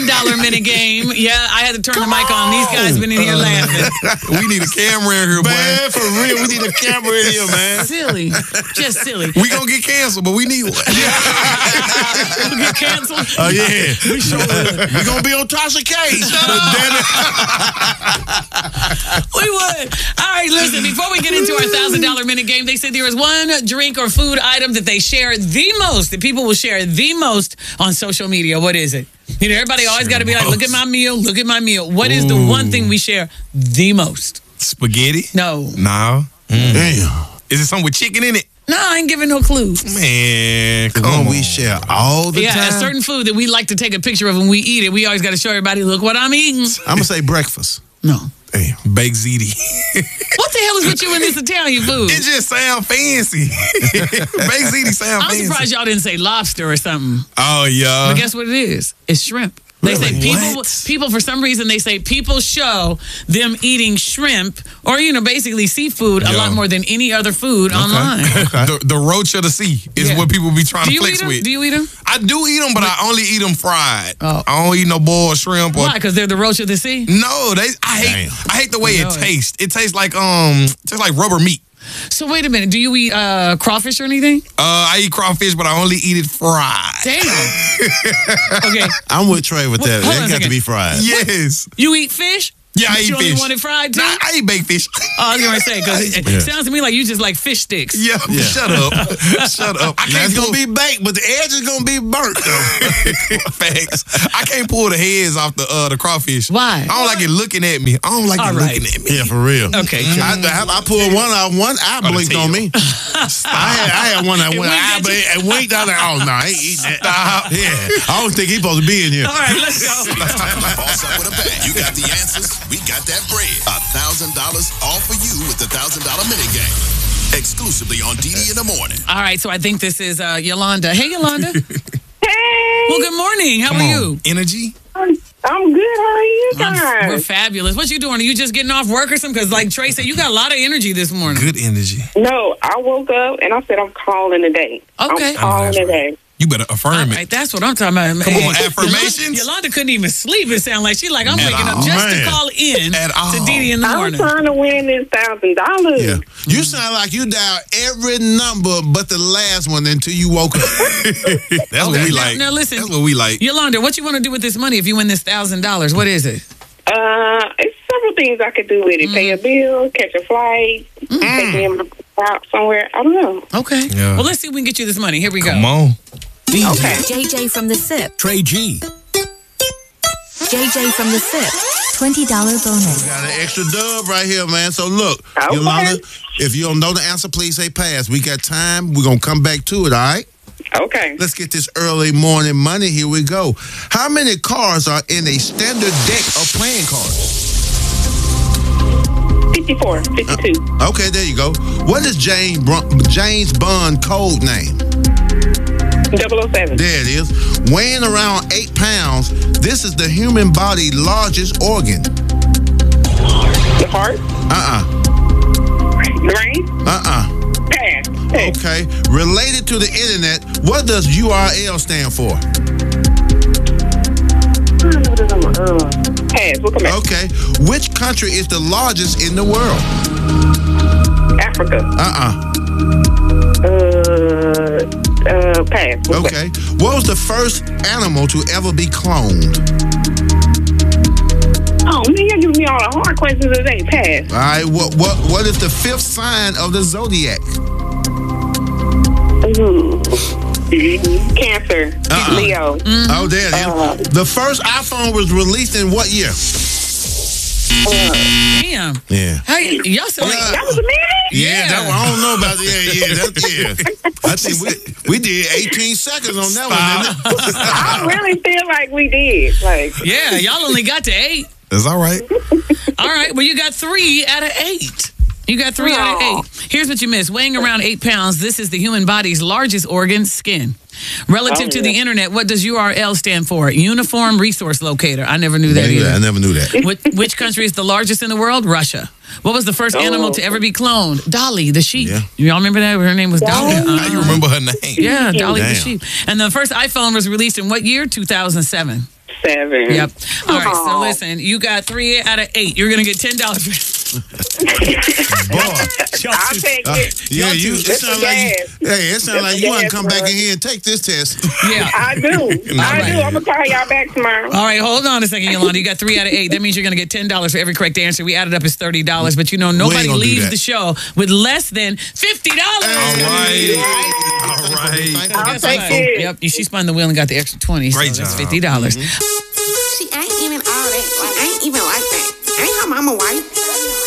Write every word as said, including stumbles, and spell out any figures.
dollar minute game. Yeah, I had to turn Come the mic on. on. These guys been in here laughing. We need a camera in here, man. Boy. For real, we need a camera in here, man. Silly. Just silly. We gonna get canceled, but we need one. We'll get canceled? Oh, uh, yeah. We sure would. We gonna be on Tasha K. Damn it. We would. All right, listen, before we get into our one thousand dollar minute game, they said there is one drink or food item that they share the most, that people will share the most on social media. What is it? You know, everybody always got to be like, look at my meal, look at my meal. What is Ooh. the one thing we share the most? Spaghetti? No. No. Mm. Damn. Is it something with chicken in it? No, I ain't giving no clues. Man, come on. We share all the yeah, time. Yeah, a certain food that we like to take a picture of when we eat it. We always got to show everybody, look what I'm eating. I'm going to say breakfast. No. Damn. Baked ziti. What the hell is with you in this Italian food? It just sound fancy. Baked ziti sound I'm fancy. I'm surprised y'all didn't say lobster or something. Oh, yeah. But guess what it is? It's shrimp. They really? say people, what? people, for some reason, they say people show them eating shrimp or, you know, basically seafood yeah. a lot more than any other food okay. online. Okay. The, the roach of the sea is yeah. what people be trying do to you flex eat them? with. Do you eat them? I do eat them, but I only eat them fried. Oh. I don't eat no boiled shrimp. Or, Why? Because they're the roach of the sea? No, they. I hate. Damn. I hate the way it tastes. It tastes like um, tastes like rubber meat. So wait a minute. Do you eat uh, crawfish or anything? Uh, I eat crawfish, but I only eat it fried. Damn. Okay. I'm with Trey with that. Hold It got to be fried. Yes. What? You eat fish? Yeah, I but eat you fish. You only want it fried too? Nah, I eat baked fish. Oh, I was going to say, because it, yeah. it sounds to me like you just like fish sticks. Yeah, yeah. Shut up. Shut up. I can't it's going to be baked, but the edge is going to be burnt, though. Facts. I can't pull the heads off the uh, the crawfish. Why? I don't like it looking at me. I don't like All it right. looking at me. Yeah, for real. Okay. I, I, I pulled one out, one eye blinked on me. I had, I had one that went eye blinked and winked. I was like, oh, no, I ain't eating that. Stop. Yeah. I don't think he's supposed to be in here. All right, let's go. Boss up with a bang. You got the answers. We got that bread. A thousand dollars all for you with the thousand dollar minute game. Exclusively on D D in the morning. All right, so I think this is uh, Yolanda. Hey, Yolanda. Hey. Well, good morning. How Come are on. you? Energy. I'm, I'm good. How are you guys? I'm, we're fabulous. What you doing? Are you just getting off work or something? Because like Trey said, you got a lot of energy this morning. Good energy. No, I woke up and I said I'm calling today. Okay. I'm calling today. You better affirm All it. right, that's what I'm talking about. Come Hey, on, affirmations. Yolanda, Yolanda couldn't even sleep. It sounded like she like, I'm At waking all. up just Man. to call in At all. to Didi in the I'm morning. trying to win this thousand dollars. Yeah. You sound like you dialed every number but the last one until you woke up. That's Okay, what we now- like. now listen. That's what we like. Yolanda, what you want to do with this money if you win this thousand dollars? What is it? Uh, it's several things I could do with it. Mm. Pay a bill, catch a flight, Mm. take him out somewhere. I don't know. Okay. Yeah. Well, let's see if we can get you this money. Here we go. Come on. Okay. J J from the S I P. Trey G. J J from the S I P. twenty dollar bonus. Got an extra dub right here, man. So look, Okay. Yolanda, if you don't know the answer, please say pass. We got time. We're going to come back to it, all right? Okay. Let's get this early morning money. Here we go. How many cards are in a standard deck of playing cards? fifty-four, fifty-two. Uh, okay, there you go. What is James, Br- James Bond code name? double oh seven. There it is. Weighing around eight pounds, this is the human body's largest organ. The heart. Uh-uh. The brain. Uh-uh. Pass. Pass. Okay. Related to the internet, what does U R L stand for? Pass. We'll come back. Okay. Which country is the largest in the world? Africa. Uh-uh. Uh, uh, pass. We'll Okay. What was the first animal to ever be cloned? Oh, man, you're giving me all the hard questions today. Pass. All right. What what what is the fifth sign of the zodiac? Ooh. Cancer. Uh-uh. Leo. Oh, there it is. Uh, The first iPhone was released in what year? Damn. Yeah. Hey, y'all sound like That was a minute? Yeah, that one, I don't know about yeah, yeah, that, yeah. I think we we did eighteen seconds on that one. Didn't it? I really feel like we did. Like, yeah, y'all only got to eight. That's all right. All right, well, you got three out of eight. You got three out of eight. Here's what you missed. Weighing around eight pounds, this is the human body's largest organ, skin. Relative Oh, to yeah. the internet, what does U R L stand for? Uniform Resource Locator. I never knew that Yeah, I either. never knew that. Which, which country is the largest in the world? Russia. What was the first Oh. animal to ever be cloned? Dolly, the sheep. Yeah. Y'all remember that? Her name was Dolly. Dolly. Uh-uh. How you remember her name? Yeah, Dolly the Damn. sheep. And the first iPhone was released in what year? two thousand seven. seven. Yep. All right. So Aw. listen, you got three out of eight. You're gonna get ten dollars. Boy. I'll take Uh, it. yeah, you. It It's sounds a like you, gas. hey, it sounds like It's you a want to gas, come back bro. in here and take this test. Yeah. I do. I right. do. I'm gonna call y'all back tomorrow. All right, hold on a second, Yolanda. You got three out of eight. That means you're going to get ten dollars for every correct answer. We added up as thirty dollars, but you know nobody gonna do leaves that. the show with less than fifty dollars. All right. All right. I'll Guess take what? it. Yep, she spun the wheel and got the extra twenty. Great so that's job. fifty dollars. She ain't even all that. Like, I ain't even like that. Ain't her mama white.